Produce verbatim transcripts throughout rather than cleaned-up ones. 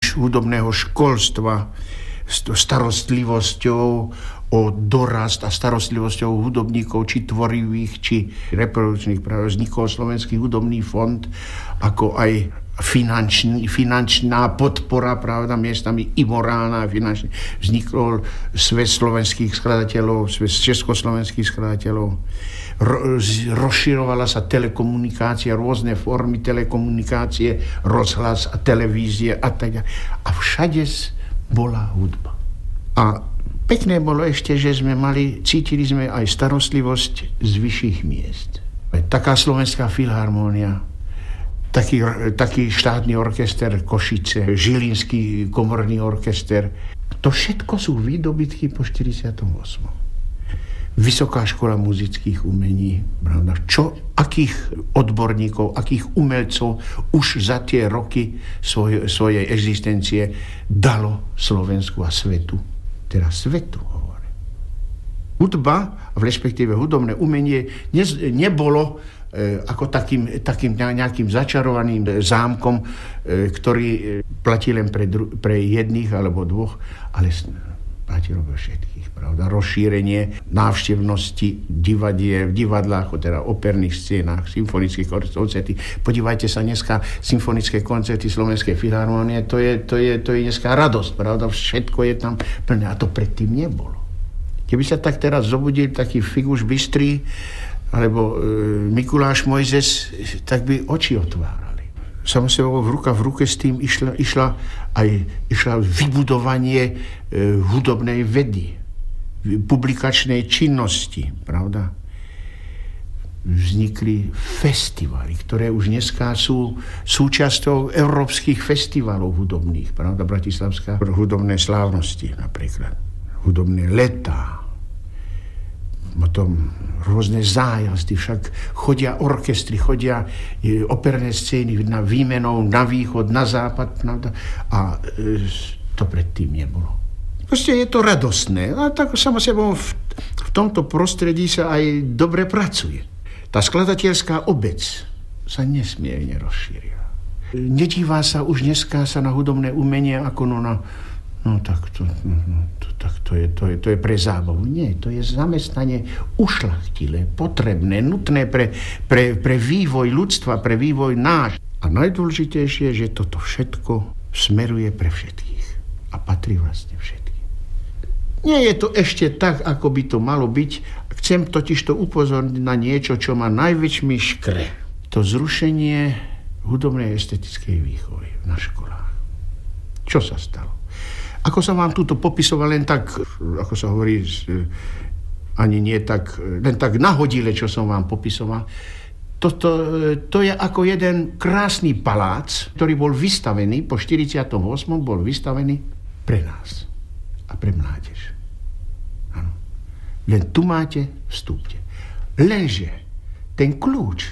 hudobného školstva, s starostlivosťou o dorast a starostlivosťou hudobníkov, či tvorivých, či reprodukčných práv. Vznikol Slovenský hudobný fond, ako aj finančný, finančná podpora, pravda, miestami i morálna, finančná. Vznikol svet slovenských skladateľov, svet československých skladateľov. Ro, rozširovala sa telekomunikácia, rôzne formy telekomunikácie, rozhlas a televízie a tak ďalej. A všade bola hudba. A pekné bolo ešte, že sme mali, cítili sme aj starostlivosť z vyšších miest. Taká Slovenská filharmónia, taký, taký štátny orchester Košice, Žilinský komorný orchester. To všetko sú výdobytky po štyridsiatom ôsmom Vysoká škola muzických umení, pravda? Čo, akých odborníkov, akých umelcov už za tie roky svoj, svojej existencie dalo Slovensku a svetu. Teda svetu, hovorím. Hudba, v respektíve hudobné umenie, ne, nebolo e, ako takým, takým nejakým začarovaným zámkom, e, ktorý platí len pre, dru, pre jedných alebo dvoch, ale platilo pre všetkých, pravda? Rozšírenie návštevnosti divadie, v divadlách, teda operných scénách, symfonických koncerty. Podívajte sa dneska, symfonické koncerty Slovenskej filharmónie, to je, to je, to je dneska radosť, pravda? Všetko je tam plné a to predtým nebolo. Keby sa tak teraz zobudil taký Figuš Bystrý alebo e, Mikuláš Mojzes, tak by oči otvárali. Samozrejme, v ruka v ruke s tým išla, išla aj išla vybudovanie e, hudobnej vedy, publikačnej činnosti, pravda? Vznikli festivaly, ktoré už dneska sú súčasťou európskych festivalov hudobných, pravda? Bratislavská hudobné slávnosti napríklad, hudobné letá, potom rôzne zájazdy, však chodia orchestry, chodia e, operné scény na výmenou na východ, na západ, pravda? A e, to predtým nebolo. Proste je to radostné. A tak samozrejme v, v tomto prostredí sa aj dobre pracuje. Tá skladateľská obec sa nesmierne rozšírila. Nedívá sa už dneska sa na hudobné umenie ako no na No tak to, no, to, tak to, je, to, je, to je pre zábavu. Nie, to je zamestnanie ušľachtilé, potrebné, nutné pre, pre, pre vývoj ľudstva, pre vývoj náš. A najdôležitejšie je, že toto všetko smeruje pre všetkých. A patrí vlastne všetkým. Nie je to ešte tak, ako by to malo byť. Chcem totiž to upozorniť na niečo, čo má najväčšmi škre. To zrušenie hudobnej estetickej výchovy na školách. Čo sa stalo? Ako som vám túto popisoval len tak, ako sa hovorí, ani nie tak, len tak nahodile, čo som vám popisoval, toto, to je ako jeden krásny palác, ktorý bol vystavený, po štyridsiatom ôsmom bol vystavený pre nás a pre mládež. Ano. Len tu máte, vstúpte. Lenže ten kľúč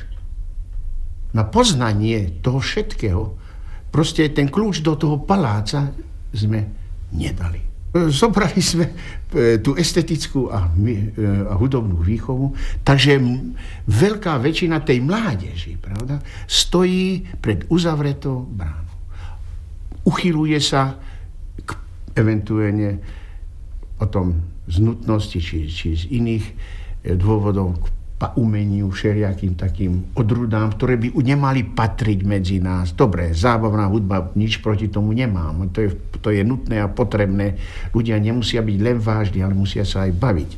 na poznanie toho všetkého, proste ten kľúč do toho paláca sme nedali. Zobrali sme tú estetickú a, a hudobnú výchovu, takže veľká väčšina tej mládeži, pravda, stojí pred uzavretou bránou. Uchyluje sa k eventuálne potom z nutnosti či, či z iných dôvodov k umeniu, všelijakým takým odrudám, ktoré by nemali patriť medzi nás. Dobre, zábavná hudba, nič proti tomu nemám. To je, to je nutné a potrebné. Ľudia nemusia byť len vážni, ale musia sa aj baviť.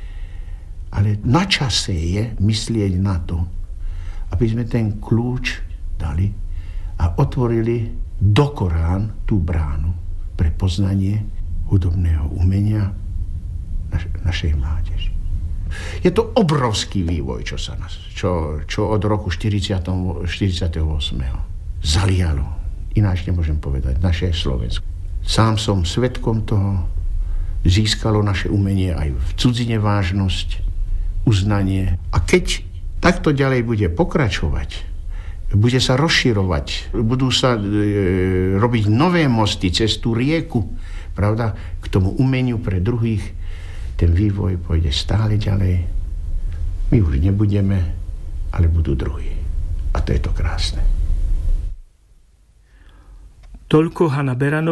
Ale na čase je myslieť na to, aby sme ten kľúč dali a otvorili do Korán tú bránu pre poznanie hudobného umenia naš, našej mládeže. Je to obrovský vývoj, čo sa nás, čo, čo od roku štyridsiateho ôsmeho zalialo. Ináč nemôžem povedať, naše Slovensko. Sám som svedkom toho, získalo naše umenie aj v cudzine vážnosť, uznanie. A keď takto ďalej bude pokračovať, bude sa rozširovať, budú sa e, robiť nové mosty cez tú rieku, pravda, k tomu umeniu pre druhých, ten vývoj pôjde stále ďalej. My už nebudeme, ale budú druhí. A to je to krásne. Toľko Hanna Beranová.